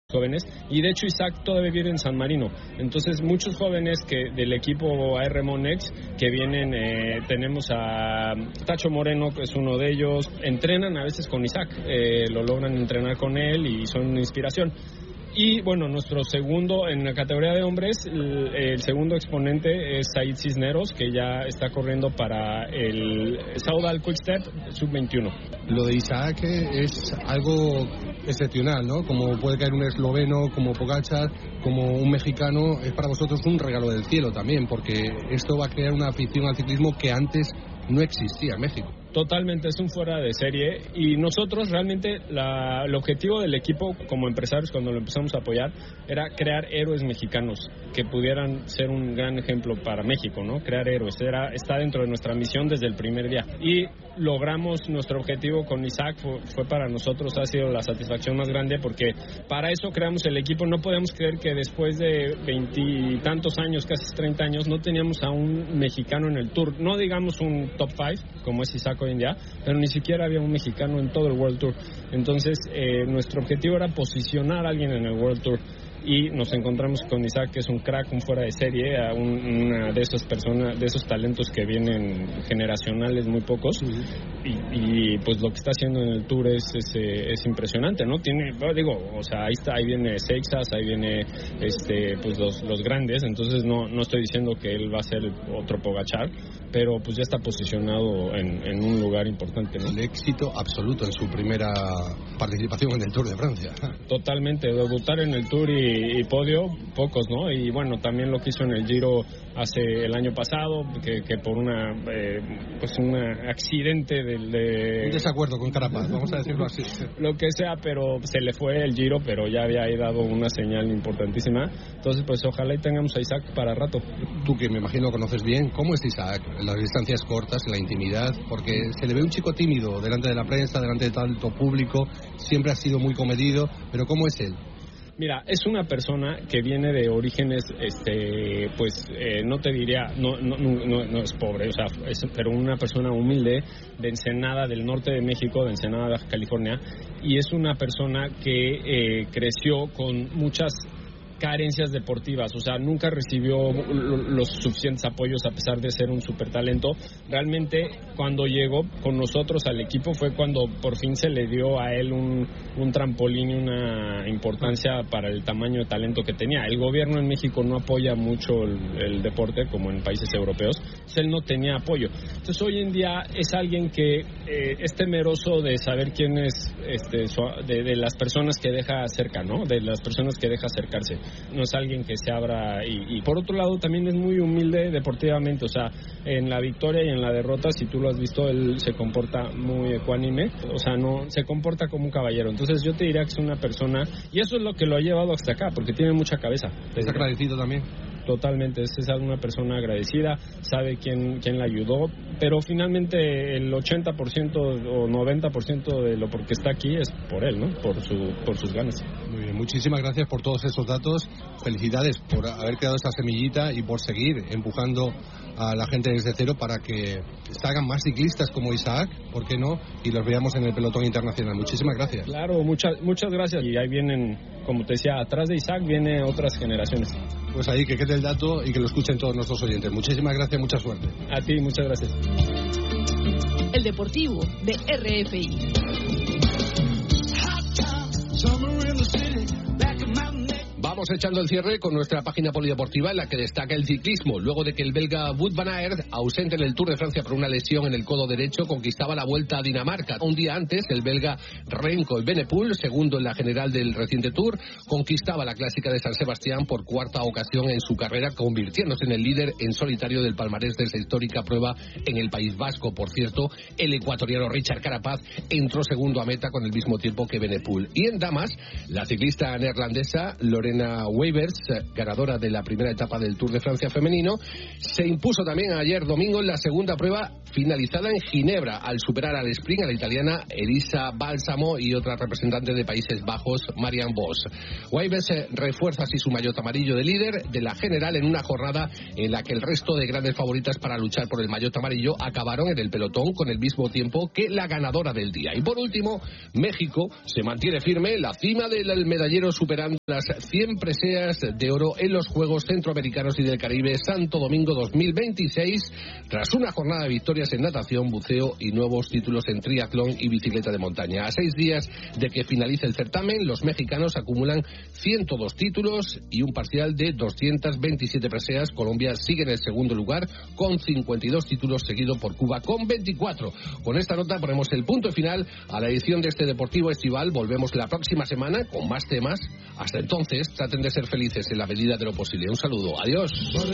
jóvenes, y de hecho Isaac todavía vive en San Marino, entonces muchos jóvenes que del equipo AR Monex que vienen, tenemos a Tacho Moreno, que es uno de ellos, entrenan a veces con Isaac, lo logran entrenar con él y son una inspiración. Y bueno, nuestro segundo en la categoría de hombres, el segundo exponente es Said Cisneros, que ya está corriendo para el Saudal Quickstep Sub-21. Lo de Isaac es algo excepcional, ¿no? Como puede caer un esloveno, como Pogačar, como un mexicano, es para vosotros un regalo del cielo también, porque esto va a crear una afición al ciclismo que antes no existía en México. Totalmente, es un fuera de serie, y nosotros realmente el objetivo del equipo como empresarios cuando lo empezamos a apoyar era crear héroes mexicanos que pudieran ser un gran ejemplo para México, ¿no? Crear héroes, está dentro de nuestra misión desde el primer día, y logramos nuestro objetivo con Isaac. Fue para nosotros, ha sido la satisfacción más grande, porque para eso creamos el equipo. No podemos creer que después de 20 y tantos años, casi 30 años, no teníamos a un mexicano en el Tour, no digamos un top 5 como es Isaac hoy en día, pero ni siquiera había un mexicano en todo el World Tour. Entonces nuestro objetivo era posicionar a alguien en el World Tour, y nos encontramos con Isaac, que es un crack, un fuera de serie, una de esas personas, de esos talentos que vienen generacionales, muy pocos, y pues lo que está haciendo en el Tour es impresionante, ¿no? Ahí viene Seixas, ahí viene pues los grandes, entonces no estoy diciendo que él va a ser otro Pogačar, pero pues ya está posicionado en un lugar importante, ¿no? El éxito absoluto en su primera participación en el Tour de Francia. Totalmente, debutar en el Tour y podio, pocos, ¿no? Y bueno, también lo que hizo en el Giro el año pasado, que por un accidente un desacuerdo con Carapaz, vamos a decirlo así. Lo que sea, pero se le fue el Giro, pero ya había dado una señal importantísima. Entonces, pues ojalá y tengamos a Isaac para rato. Tú, que me imagino conoces bien, ¿cómo es Isaac en las distancias cortas, en la intimidad? Porque se le ve un chico tímido delante de la prensa, delante de tanto público, siempre ha sido muy comedido, pero ¿cómo es él? Mira, es una persona que viene de orígenes, no te diría, no es pobre, o sea, pero una persona humilde de Ensenada, del norte de México, de Ensenada, Baja California, y es una persona que creció con muchas carencias deportivas, o sea, nunca recibió los suficientes apoyos a pesar de ser un super talento. Realmente cuando llegó con nosotros al equipo fue cuando por fin se le dio a él un trampolín y una importancia para el tamaño de talento que tenía. El gobierno en México no apoya mucho el deporte como en países europeos, entonces él no tenía apoyo. Entonces hoy en día es alguien que es temeroso de saber quién es, de las personas que deja cerca, ¿no? De las personas que deja acercarse. No es alguien que se abra, y por otro lado también es muy humilde deportivamente, o sea, en la victoria y en la derrota, si tú lo has visto, él se comporta muy ecuánime, o sea, no se comporta como un caballero. Entonces yo te diría que es una persona, y eso es lo que lo ha llevado hasta acá, porque tiene mucha cabeza. ¿Es agradecido también? Totalmente, es una persona agradecida, sabe quién la ayudó, pero finalmente el 80% o 90% de lo por que está aquí es por él, ¿no? Por sus ganas. Muy bien, muchísimas gracias por todos esos datos, felicidades por haber creado esa semillita y por seguir empujando a la gente desde cero para que salgan más ciclistas como Isaac, ¿por qué no? Y los veamos en el pelotón internacional. Muchísimas gracias. Claro, muchas gracias. Y ahí vienen, como te decía, atrás de Isaac vienen otras generaciones. Pues ahí que quede el dato y que lo escuchen todos nuestros oyentes. Muchísimas gracias, mucha suerte. A ti, muchas gracias. El Deportivo de RFI. Vamos echando el cierre con nuestra página polideportiva en la que destaca el ciclismo. Luego de que el belga Wout van Aert, ausente en el Tour de Francia por una lesión en el codo derecho, conquistaba la Vuelta a Dinamarca. Un día antes, el belga Remco Evenepoel, segundo en la general del reciente Tour, conquistaba la clásica de San Sebastián por cuarta ocasión en su carrera, convirtiéndose en el líder en solitario del palmarés de esta histórica prueba en el País Vasco. Por cierto, el ecuatoriano Richard Carapaz entró segundo a meta con el mismo tiempo que Evenepoel. Y en damas, la ciclista neerlandesa Lorena Weivers, ganadora de la primera etapa del Tour de Francia femenino, se impuso también ayer domingo en la segunda prueba finalizada en Ginebra al superar al sprint a la italiana Elisa Balsamo y otra representante de Países Bajos, Marianne Vos. Weibers refuerza así su maillot amarillo de líder de la general en una jornada en la que el resto de grandes favoritas para luchar por el maillot amarillo acabaron en el pelotón con el mismo tiempo que la ganadora del día. Y por último, México se mantiene firme en la cima del medallero, superando las 100 preseas de oro en los Juegos Centroamericanos y del Caribe Santo Domingo 2026, tras una jornada de victorias en natación, buceo y nuevos títulos en triatlón y bicicleta de montaña. A 6 días de que finalice el certamen, los mexicanos acumulan 102 títulos y un parcial de 227 preseas. Colombia sigue en el segundo lugar con 52 títulos, seguido por Cuba con 24. Con esta nota ponemos el punto final a la edición de este Deportivo Estival. Volvemos la próxima semana con más temas. Hasta entonces, traten de ser felices en la medida de lo posible. Un saludo. Adiós.